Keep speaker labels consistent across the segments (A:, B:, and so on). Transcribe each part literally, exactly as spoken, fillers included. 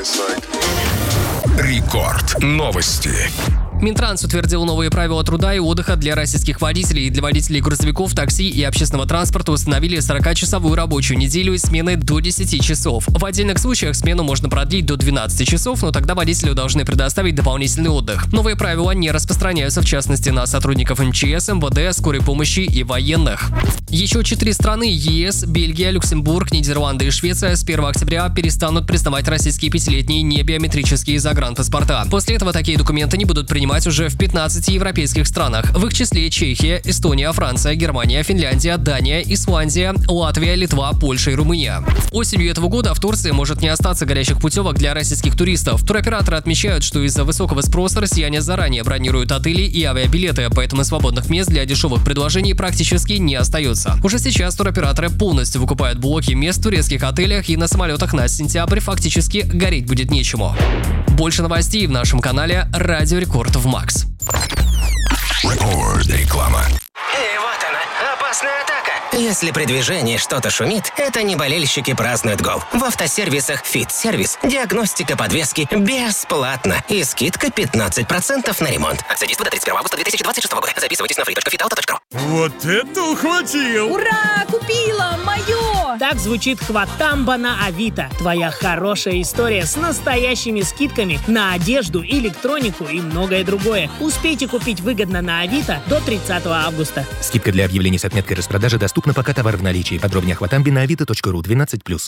A: Рекорд. Новости.
B: Минтранс утвердил новые правила труда и отдыха для российских водителей. Для водителей грузовиков, такси и общественного транспорта установили сорокачасовую рабочую неделю и смены до десяти часов. В отдельных случаях смену можно продлить до двенадцати часов, но тогда водителю должны предоставить дополнительный отдых. Новые правила не распространяются в частности на сотрудников эм че эс, эм вэ дэ, скорой помощи и военных. Еще четыре страны е эс, Бельгия, Люксембург, Нидерланды и Швеция с первого октября перестанут признавать российские пятилетние небиометрические загранпаспорта. После этого такие документы не будут принимать уже в пятнадцати европейских странах. В их числе Чехия, Эстония, Франция, Германия, Финляндия, Дания, Исландия, Латвия, Литва, Польша и Румыния. Осенью этого года в Турции может не остаться горячих путевок для российских туристов. Туроператоры отмечают, что из-за высокого спроса россияне заранее бронируют отели и авиабилеты, поэтому свободных мест для дешевых предложений практически не остается. Уже сейчас туроператоры полностью выкупают блоки мест в турецких отелях, и на самолетах на сентябрь фактически гореть будет нечему. Больше новостей в нашем канале Радио Рекорд в Макс.
A: Рекорд. Реклама.
C: И вот она, опасная атака. Если при движении что-то шумит, это не болельщики празднуют гол. В автосервисах «Фит-сервис» диагностика подвески бесплатно и скидка пятнадцать процентов на ремонт. Акция действует до тридцать первого августа две тысячи двадцать шестого года. Записывайтесь на free точка fit auto точка ru.
D: Вот это ухватил!
E: Ура! Купила! Мое!
F: Так звучит «Хватамба» на Авито. Твоя хорошая история с настоящими скидками на одежду, электронику и многое другое. Успейте купить выгодно на Авито до тридцатого августа.
G: Скидка для объявлений с отметкой распродажи доступна, пока товар в наличии. Подробнее о «Хватамбе» на авито точка ру. двенадцать плюс.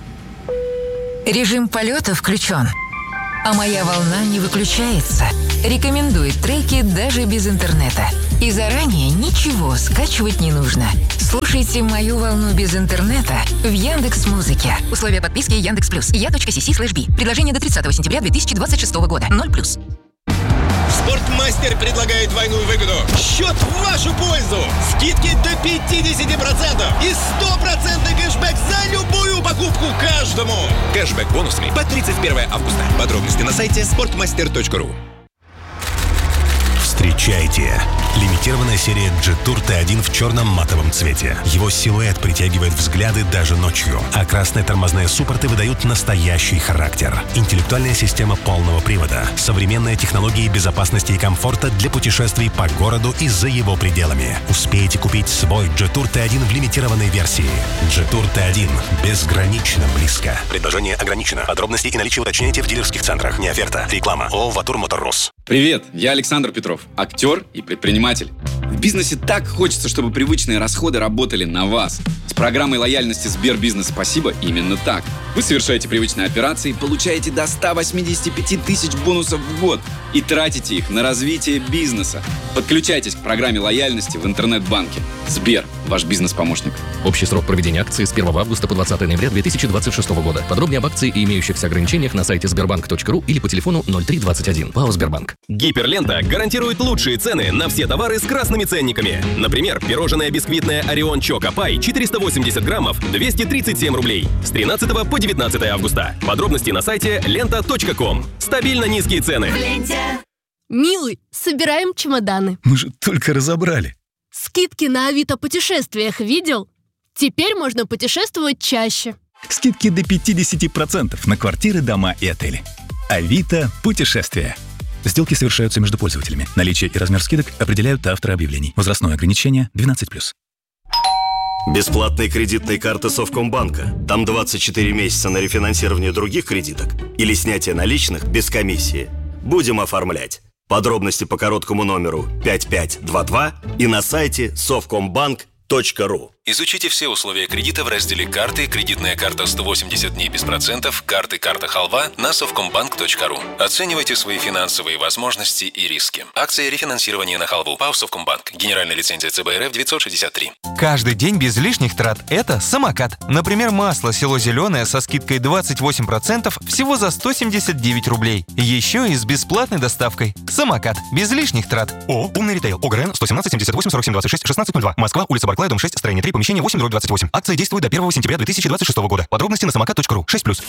H: Режим полета включен, а моя волна не выключается. Рекомендует треки даже без интернета. И заранее ничего скачивать не нужно. Слушайте мою волну без интернета в Яндекс.Музыке. Условия подписки Яндекс Плюс. я.си.си слэш би. Предложение до тридцатого сентября две тысячи двадцать шестого года. ноль плюс.
I: Спортмастер предлагает двойную выгоду. Счет в вашу пользу. Скидки до пятидесяти процентов и стопроцентный кэшбэк за любую покупку каждому.
J: Кэшбэк бонусами по тридцать первого августа. Подробности на сайте спортмастер точка ру.
K: Встречайте! Лимитированная серия Jetour ти один в черном матовом цвете. Его силуэт притягивает взгляды даже ночью, а красные тормозные суппорты выдают настоящий характер. Интеллектуальная система полного привода, современные технологии безопасности и комфорта для путешествий по городу и за его пределами. Успейте купить свой Jetour ти один в лимитированной версии. Jetour ти один. Безгранично близко.
L: Предложение ограничено. Подробности и наличие уточняйте в дилерских центрах. Не оферта. Реклама. ООО «Ватур Моторрос».
M: Привет, я Александр Петров, актер и предприниматель. В бизнесе так хочется, чтобы привычные расходы работали на вас. С программой лояльности Сбербизнес «Спасибо» именно так. Вы совершаете привычные операции, получаете до ста восьмидесяти пяти тысяч бонусов в год и тратите их на развитие бизнеса. Подключайтесь к программе лояльности в интернет-банке. Сбер, ваш бизнес-помощник.
G: Общий срок проведения акции с первого августа по двадцатое ноября две тысячи двадцать шестого года. Подробнее об акции и имеющихся ограничениях на сайте сбербанк точка ру или по телефону ноль три двадцать один. ПАО «Сбербанк».
N: Гиперлента гарантирует лучшие цены на все товары с красными ценниками. Например, пирожное бисквитное Орион Чоко Пай четыреста восемьдесят граммов двести тридцать семь рублей с тринадцатого по девятнадцатое августа. Подробности на сайте лента точка ком. Стабильно низкие цены.
E: Милый, собираем чемоданы.
D: Мы же только разобрали.
E: Скидки на Авито путешествиях видел? Теперь можно путешествовать чаще.
D: Скидки до пятидесяти процентов на квартиры, дома и отели. Авито путешествия. Сделки совершаются между пользователями. Наличие и размер скидок определяют авторы объявлений. Возрастное ограничение двенадцать плюс.
O: Бесплатные кредитные карты Совкомбанка. Там двадцать четыре месяца на рефинансирование других кредиток или снятие наличных без комиссии. Будем оформлять. Подробности по короткому номеру пять пять два два и на сайте совкомбанк точка ру.
P: Изучите все условия кредита в разделе «Карты», «Кредитная карта сто восемьдесят дней без процентов», «Карты, карта халва» на совкомбанк точка ру. Оценивайте свои финансовые возможности и риски. Акция рефинансирования на халву. ПАО «Совкомбанк». Генеральная лицензия ЦБ РФ девятьсот шестьдесят три.
Q: Каждый день без лишних трат – это самокат. Например, масло село зеленое со скидкой двадцать восемь процентов всего за сто семьдесят девять рублей. Еще и с бесплатной доставкой. Самокат. Без лишних трат. О, умный ритейл. ОГРН сто семнадцать семьдесят восемь сорок семь двадцать шесть шестнадцать ноль два. Москва, улица Барклая, дом шесть, строение три, помещение восемь, дробь двадцать восемь. Акция действует до первого сентября две тысячи двадцать шестого года. Подробности на самокат точка ру. шесть плюс.